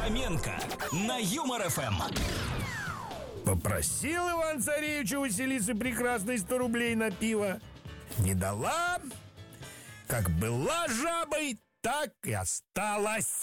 Фоменко на Юмор ФМ. Попросил Иван-царевич у Василисы Прекрасной 100 рублей на пиво. Не дала. Как была жабой, так и осталась.